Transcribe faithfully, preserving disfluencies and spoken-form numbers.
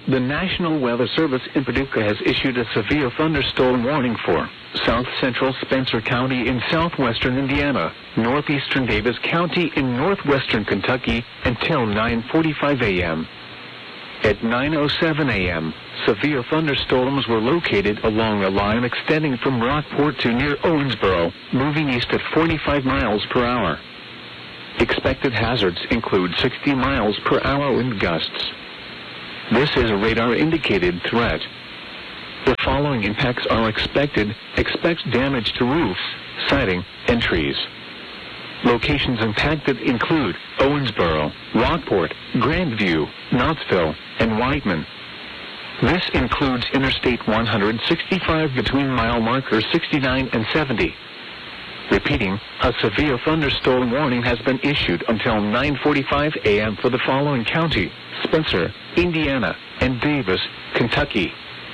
The National Weather Service in Paducah has issued a severe thunderstorm warning for south central Spencer County in southwestern Indiana, northeastern Davis County in northwestern Kentucky until nine forty-five a m At nine oh seven a m, severe thunderstorms were located along a line extending from Rockport to near Owensboro, moving east at forty-five miles per hour. Expected hazards include sixty miles per hour wind gusts. This is a radar-indicated threat. The following impacts are expected. Expect damage to roofs, siding, and trees. Locations impacted include Owensboro, Rockport, Grandview, Knoxville, and Whiteman. This includes Interstate one sixty-five between mile markers sixty-nine and seventy. Repeating, a severe thunderstorm warning has been issued until nine forty-five a m for the following county: Spencer, Indiana, and Davis, Kentucky.